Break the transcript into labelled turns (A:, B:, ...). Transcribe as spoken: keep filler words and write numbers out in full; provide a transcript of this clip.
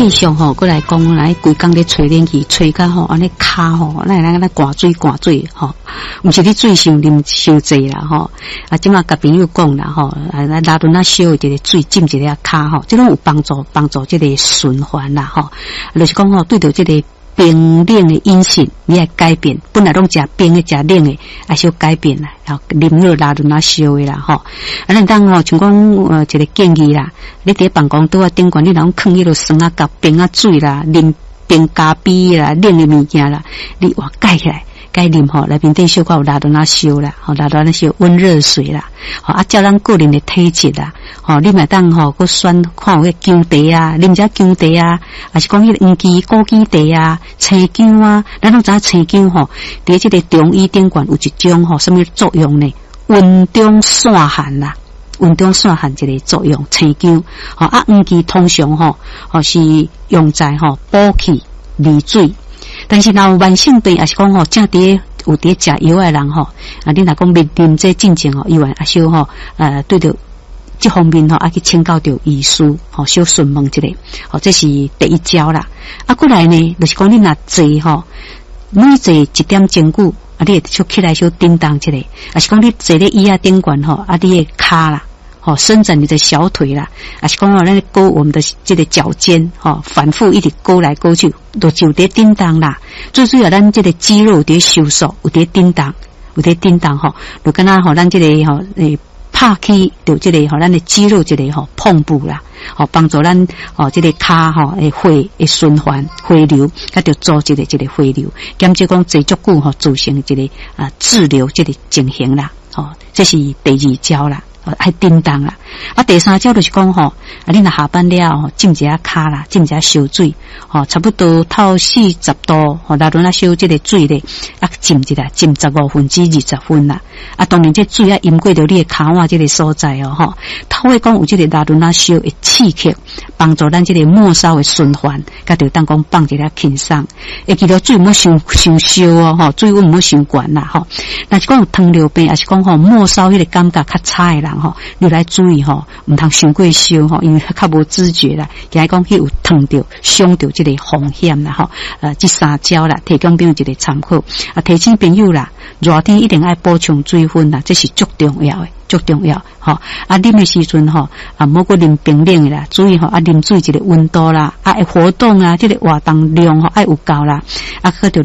A: 继续吼，过来讲来规工咧吹冷气，吹甲吼安尼骹吼，咱来咱挂水挂水吼，毋是你水伤啉伤济啦吼。啊，即马甲朋友讲啦吼，啊拉轮啊烧一个水浸一个骹吼，即种有帮助帮助即个循环啦吼。就是讲吼，对着即个冰冷的饮食，你要改变，本来拢食冰的食冷的，还是要改变啦，然后啉热拉轮啊烧的啦吼。啊，咱当吼像讲呃一个建议啦，你伫办公桌啊顶悬，你若放迄落酸啊甲冰啊水啦，啉冰咖啡啦，冷的物件啦，你话改起来。该啉吼，内面顶小可有拉轮啊烧啦，吼拉轮啊烧温热水啦，吼啊照咱个人的体质啦，吼你咪当吼个选看有个姜茶啊，啉只姜茶啊，还是讲迄个黄芪、枸杞茶啊、青姜啊，咱拢知影青姜吼，伫即个中医顶悬有一种吼，什么作用呢？温中散寒啦，温中散寒一个作用，青姜吼啊黄芪通常吼，吼是用在吼补气利水。但是若有慢性病，也是讲吼，正伫有伫食药的人吼，啊，你若讲面临这进程吼，以外啊，小吼，呃，对着这方面吼，啊去请教着医师，吼，小询问一下，吼，这是第一招啦。啊，过来呢，就是讲你若坐吼，每坐一点钟久，啊，你会就起来小叮当一下，啊是讲你坐咧椅仔顶悬吼，啊，你的骹啦。哦，伸展你的小腿啦，还是讲哦，咱勾我们的这个脚尖，哦，反复一直勾来勾去，都有在叮当啦。最主要咱这个肌肉有在收缩，有在叮当，有在叮当吼，就跟咱吼，咱这个吼诶，拍起就这个吼，咱的肌肉这个吼碰布啦，吼帮助咱哦这个骹吼诶血诶循环回流，它就做这个这个回流，减少讲坐足久吼造成这个啊滞留这个情形啦。哦，这是第二招啦。哦，还叮当啦！啊，第三招就是讲吼，啊，你若下班了吼，浸一下骹啦，浸一下烧水，吼，差不多透四十度，吼，拉轮啊烧这个水咧，啊，浸一下，浸十五分至二十分啦。啊，当然这水啊淹过着你的骹腕这个所在哦，吼，透过讲有这个拉轮啊烧的刺激，帮助咱这个末梢的循环，甲就当讲放一下轻松。会记得水唔好伤伤烧哦，吼，水温唔好伤悬啦，吼。若是讲有糖尿病，还是讲吼末梢迄个感觉较差的人。吼，你来注意吼，唔通伤过烧吼，因为较无知觉啦，惊讲去有烫着、伤着这个风险啦吼。呃，这三招啦，提供朋友一个参考。啊，提醒朋友啦，热天一定要补充水分啦，这是足重要的，足重要。吼，啊，啉的时阵吼，啊，莫过啉冰冷的啦，注意吼，啊，啉水一个温度啦，啊，活动啊，这个活动量吼爱有够啦，啊，佮着